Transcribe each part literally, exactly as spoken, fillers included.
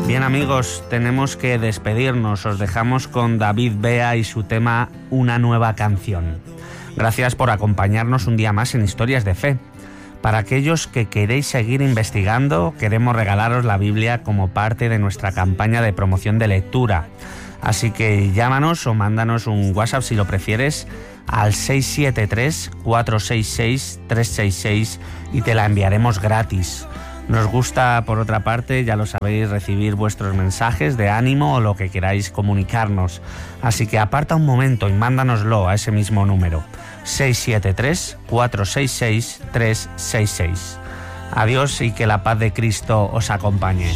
Bien amigos, tenemos que despedirnos. Os dejamos con David Bea y su tema Una nueva canción. Gracias por acompañarnos un día más en Historias de Fe. Para aquellos que queréis seguir investigando, queremos regalaros la Biblia como parte de nuestra campaña de promoción de lectura. Así que llámanos o mándanos un WhatsApp si lo prefieres al seis siete tres, cuatro seis seis, tres seis seis y te la enviaremos gratis. Nos gusta, por otra parte, ya lo sabéis, recibir vuestros mensajes de ánimo o lo que queráis comunicarnos. Así que aparta un momento y mándanoslo a ese mismo número, seis siete tres, cuatro seis seis, tres seis seis. Adiós y que la paz de Cristo os acompañe.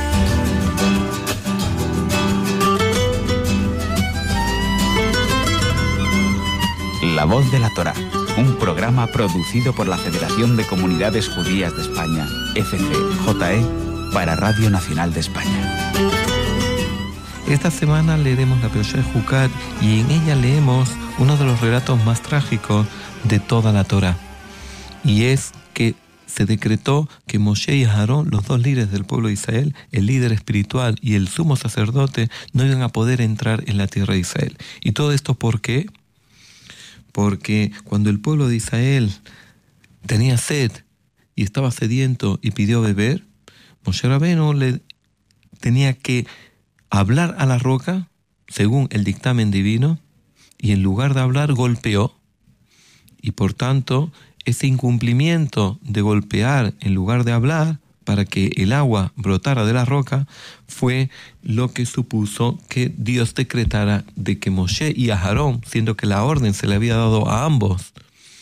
La Voz de la Torá, un programa producido por la Federación de Comunidades Judías de España, F C J E, para Radio Nacional de España. Esta semana leeremos la Perashá de Jucat y en ella leemos uno de los relatos más trágicos de toda la Torá. Y es que se decretó que Moshe y Aarón, los dos líderes del pueblo de Israel, el líder espiritual y el sumo sacerdote, no iban a poder entrar en la tierra de Israel. ¿Y todo esto por qué? Porque cuando el pueblo de Israel tenía sed y estaba sediento y pidió beber, Moshe Rabbeinu le tenía que hablar a la roca, según el dictamen divino, y en lugar de hablar golpeó, y por tanto ese incumplimiento de golpear en lugar de hablar para que el agua brotara de la roca fue lo que supuso que Dios decretara de que Moshe y Aarón, siendo que la orden se le había dado a ambos,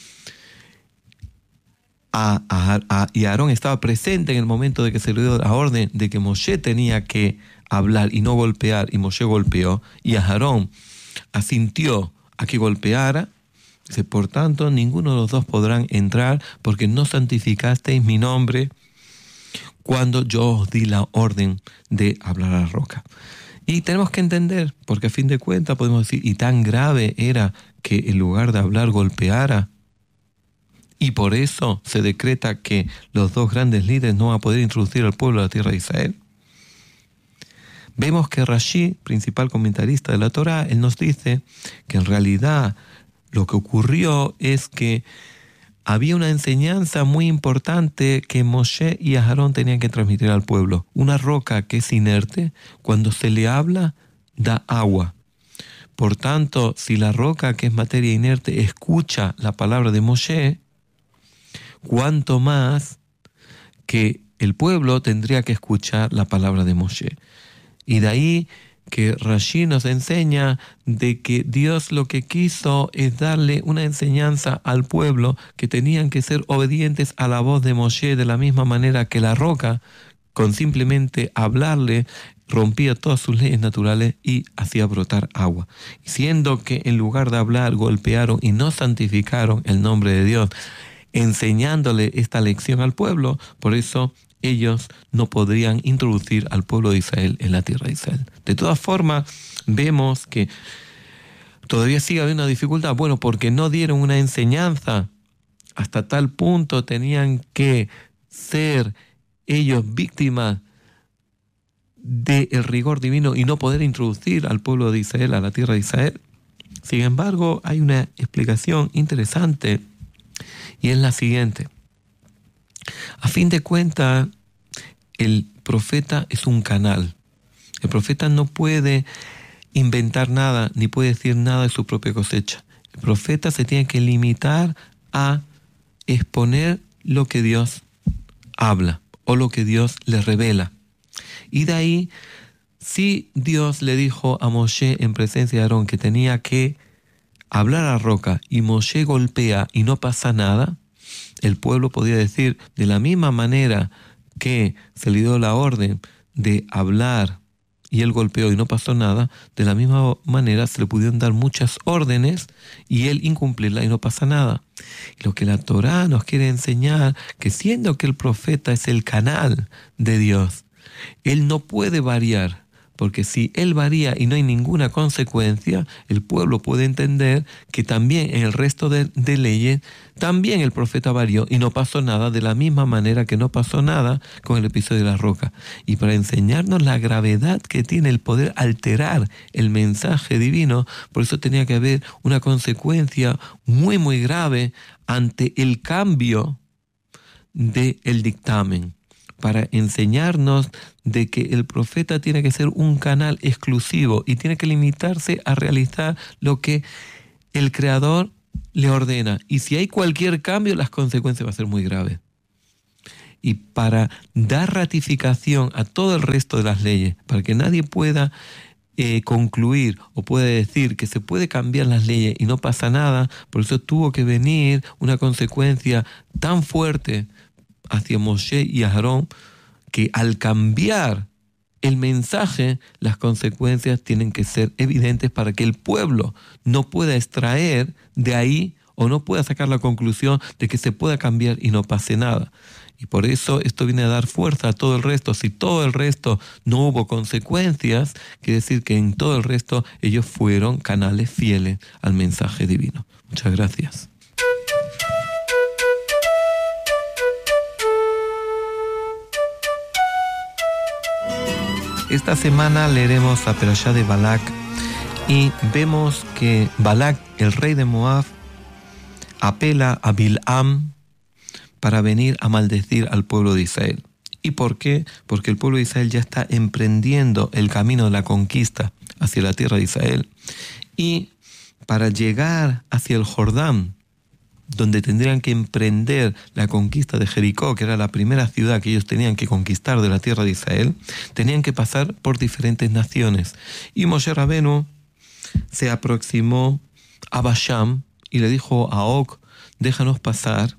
a, a, a, y Aarón estaba presente en el momento de que se le dio la orden de que Moshe tenía que hablar y no golpear, y Moshe golpeó, y Aarón asintió a que golpeara. Dice, por tanto, ninguno de los dos podrán entrar porque no santificasteis mi nombre cuando yo os di la orden de hablar a la roca. Y tenemos que entender, porque a fin de cuentas podemos decir, y tan grave era que en lugar de hablar golpeara, y por eso se decreta que los dos grandes líderes no van a poder introducir al pueblo a la tierra de Israel. Vemos que Rashi, principal comentarista de la Torá, él nos dice que en realidad lo que ocurrió es que había una enseñanza muy importante que Moshe y Aarón tenían que transmitir al pueblo. Una roca que es inerte, cuando se le habla, da agua. Por tanto, si la roca, que es materia inerte, escucha la palabra de Moshe, cuánto más que el pueblo tendría que escuchar la palabra de Moshe. Y de ahí que Rashi nos enseña de que Dios lo que quiso es darle una enseñanza al pueblo que tenían que ser obedientes a la voz de Moshe de la misma manera que la roca, con simplemente hablarle, rompía todas sus leyes naturales y hacía brotar agua. Siendo que en lugar de hablar, golpearon y no santificaron el nombre de Dios, enseñándole esta lección al pueblo, por eso ellos no podrían introducir al pueblo de Israel en la tierra de Israel. De todas formas, vemos que todavía sigue habiendo una dificultad. Bueno, porque no dieron una enseñanza, hasta tal punto tenían que ser ellos víctimas del rigor divino y no poder introducir al pueblo de Israel a la tierra de Israel. Sin embargo, hay una explicación interesante y es la siguiente. A fin de cuentas, el profeta es un canal. El profeta no puede inventar nada, ni puede decir nada de su propia cosecha. El profeta se tiene que limitar a exponer lo que Dios habla o lo que Dios le revela. Y de ahí, si Dios le dijo a Moshe en presencia de Aarón que tenía que hablar a la roca y Moshe golpea y no pasa nada, el pueblo podía decir, de la misma manera que se le dio la orden de hablar y él golpeó y no pasó nada, de la misma manera se le pudieron dar muchas órdenes y él incumplirla y no pasa nada. Y lo que la Torá nos quiere enseñar, que siendo que el profeta es el canal de Dios, él no puede variar, porque si él varía y no hay ninguna consecuencia, el pueblo puede entender que también en el resto de, de leyes, también el profeta varió y no pasó nada, de la misma manera que no pasó nada con el episodio de la roca. Y para enseñarnos la gravedad que tiene el poder alterar el mensaje divino, por eso tenía que haber una consecuencia muy muy grave ante el cambio del dictamen, para enseñarnos de que el profeta tiene que ser un canal exclusivo y tiene que limitarse a realizar lo que el Creador le ordena. Y si hay cualquier cambio, las consecuencias van a ser muy graves. Y para dar ratificación a todo el resto de las leyes, para que nadie pueda eh, concluir o pueda decir que se puede cambiar las leyes y no pasa nada, por eso tuvo que venir una consecuencia tan fuerte hacia Moshe y Aarón, que al cambiar el mensaje, las consecuencias tienen que ser evidentes para que el pueblo no pueda extraer de ahí o no pueda sacar la conclusión de que se pueda cambiar y no pase nada. Y por eso esto viene a dar fuerza a todo el resto. Si todo el resto no hubo consecuencias, quiere decir que en todo el resto ellos fueron canales fieles al mensaje divino. Muchas gracias. Esta semana leeremos la Perashá de Balak y vemos que Balak, el rey de Moab, apela a Bilam para venir a maldecir al pueblo de Israel. ¿Y por qué? Porque el pueblo de Israel ya está emprendiendo el camino de la conquista hacia la tierra de Israel. Y para llegar hacia el Jordán, donde tendrían que emprender la conquista de Jericó, que era la primera ciudad que ellos tenían que conquistar de la tierra de Israel, tenían que pasar por diferentes naciones. Y Moshe Rabenu se aproximó a Basham y le dijo a Og, déjanos pasar,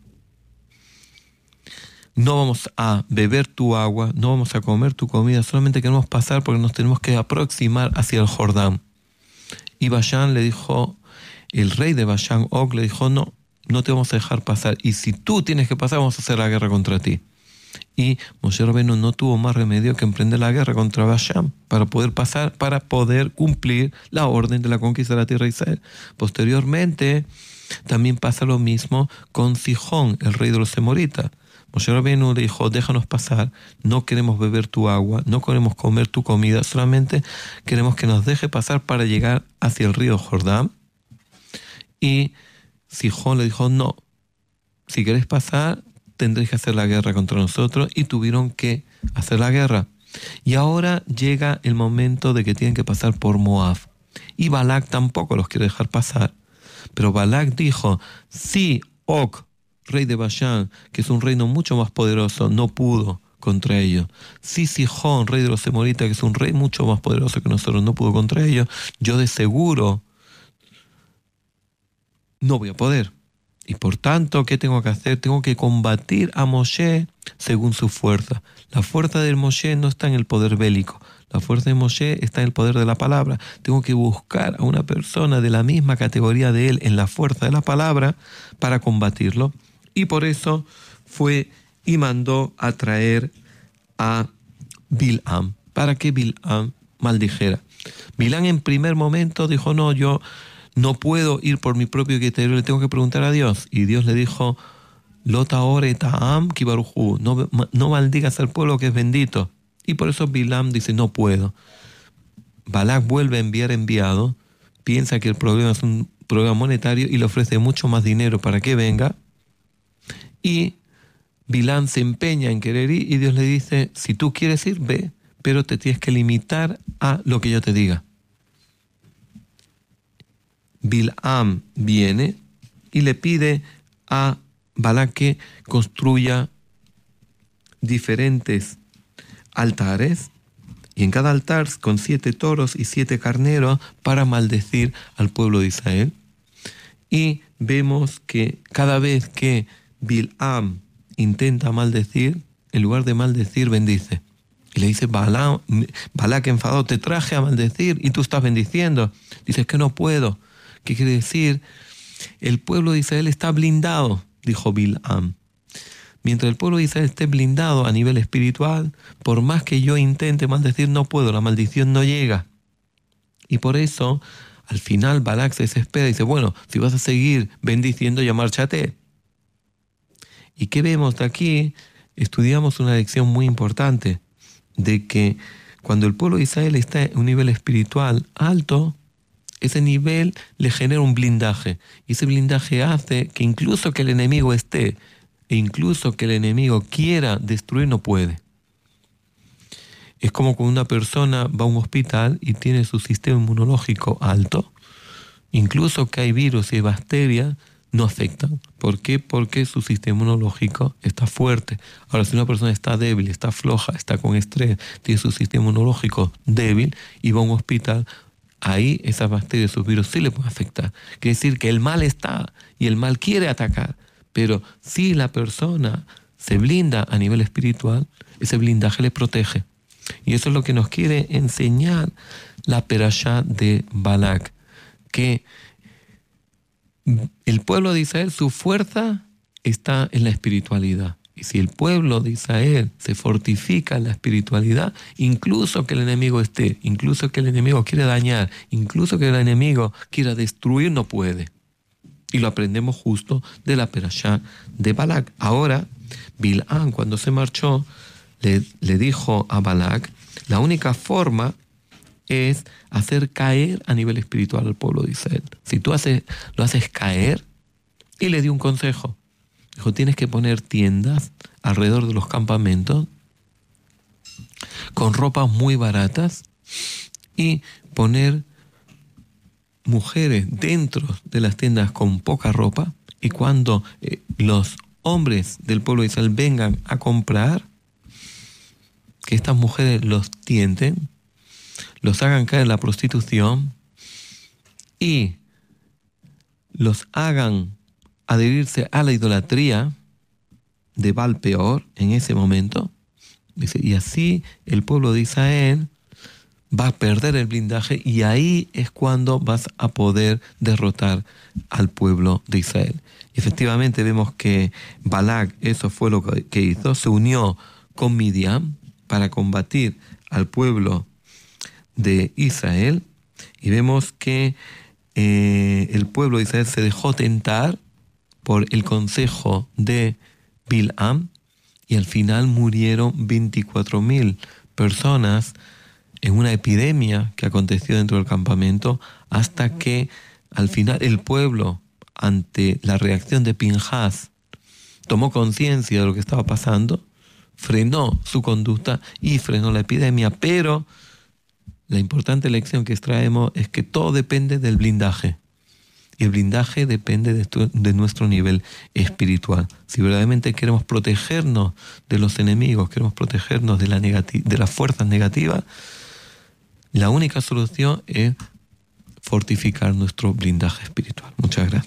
no vamos a beber tu agua, no vamos a comer tu comida, solamente queremos pasar porque nos tenemos que aproximar hacia el Jordán. Y Basham le dijo, el rey de Basham, Og, le dijo, no, no te vamos a dejar pasar. Y si tú tienes que pasar, vamos a hacer la guerra contra ti. Y Moshe Rabenu no tuvo más remedio que emprender la guerra contra Basham para poder pasar, para poder cumplir la orden de la conquista de la tierra de Israel. Posteriormente, también pasa lo mismo con Sihón, el rey de los Emoritas. Moshe Rabenu le dijo, déjanos pasar, no queremos beber tu agua, no queremos comer tu comida, solamente queremos que nos deje pasar para llegar hacia el río Jordán. Y Sihón le dijo, no, si queréis pasar, tendréis que hacer la guerra contra nosotros, y tuvieron que hacer la guerra. Y ahora llega el momento de que tienen que pasar por Moab. Y Balak tampoco los quiere dejar pasar. Pero Balak dijo, si Og, rey de Bashán, que es un reino mucho más poderoso, no pudo contra ellos, si Sihón, rey de los Emoritas, que es un rey mucho más poderoso que nosotros, no pudo contra ellos, yo de seguro no voy a poder. Y por tanto, ¿qué tengo que hacer? Tengo que combatir a Moshe según su fuerza. La fuerza de Moshe no está en el poder bélico. La fuerza de Moshe está en el poder de la palabra. Tengo que buscar a una persona de la misma categoría de él en la fuerza de la palabra para combatirlo. Y por eso fue y mandó a traer a Bilam, para que Bilam maldijera. Bilam en primer momento dijo, no, yo no puedo ir por mi propio criterio, le tengo que preguntar a Dios. Y Dios le dijo, Lota ore ta'am ki baruchu, no, no maldigas al pueblo que es bendito. Y por eso Bilam dice, no puedo. Balak vuelve a enviar enviado, piensa que el problema es un problema monetario y le ofrece mucho más dinero para que venga. Y Bilam se empeña en querer ir y Dios le dice, si tú quieres ir, ve, pero te tienes que limitar a lo que yo te diga. Bilam viene y le pide a Balak que construya diferentes altares, y en cada altar con siete toros y siete carneros para maldecir al pueblo de Israel. Y vemos que cada vez que Bilam intenta maldecir, en lugar de maldecir, bendice. Y le dice, Balak, Balak enfadado, te traje a maldecir y tú estás bendiciendo. Dice, es que no puedo. ¿Qué quiere decir? El pueblo de Israel está blindado, dijo Bilam. mientras el pueblo de Israel esté blindado a nivel espiritual, por más que yo intente maldecir, no puedo, la maldición no llega. Y por eso, al final, Balak se desespera y dice, bueno, si vas a seguir bendiciendo, ya márchate. ¿Y qué vemos de aquí? Estudiamos una lección muy importante, de que cuando el pueblo de Israel está en un nivel espiritual alto, ese nivel le genera un blindaje. Y ese blindaje hace que incluso que el enemigo esté, e incluso que el enemigo quiera destruir, no puede. Es como cuando una persona va a un hospital y tiene su sistema inmunológico alto, incluso que hay virus y bacterias, no afectan. ¿Por qué? Porque su sistema inmunológico está fuerte. Ahora, si una persona está débil, está floja, está con estrés, tiene su sistema inmunológico débil y va a un hospital, ahí esas bacterias, esos virus sí le pueden afectar. Quiere decir que el mal está y el mal quiere atacar. Pero si la persona se blinda a nivel espiritual, ese blindaje le protege. Y eso es lo que nos quiere enseñar la perashá de Balak, que el pueblo de Israel, su fuerza está en la espiritualidad. Y si el pueblo de Israel se fortifica en la espiritualidad, incluso que el enemigo esté, incluso que el enemigo quiera dañar, incluso que el enemigo quiera destruir, no puede. Y lo aprendemos justo de la perashá de Balak. Ahora, Bil'am, cuando se marchó, le, le dijo a Balak, la única forma es hacer caer a nivel espiritual al pueblo de Israel. Si tú haces, lo haces caer, y le dio un consejo. Dijo, tienes que poner tiendas alrededor de los campamentos con ropas muy baratas y poner mujeres dentro de las tiendas con poca ropa, y cuando eh, los hombres del pueblo de Israel vengan a comprar, que estas mujeres los tienten, los hagan caer en la prostitución y los hagan adherirse a la idolatría de Baal Peor en ese momento. Dice, y así el pueblo de Israel va a perder el blindaje, y ahí es cuando vas a poder derrotar al pueblo de Israel. Y efectivamente vemos que Balak, eso fue lo que hizo, se unió con Midian para combatir al pueblo de Israel, y vemos que eh, el pueblo de Israel se dejó tentar por el consejo de Bil'am, y al final murieron veinticuatro mil personas en una epidemia que aconteció dentro del campamento, hasta que al final el pueblo, ante la reacción de Pinhas, tomó conciencia de lo que estaba pasando, frenó su conducta y frenó la epidemia. Pero la importante lección que extraemos es que todo depende del blindaje. Y el blindaje depende de, tu, de nuestro nivel espiritual. Si verdaderamente queremos protegernos de los enemigos, queremos protegernos de, la negati- de las fuerzas negativas, la única solución es fortificar nuestro blindaje espiritual. Muchas gracias.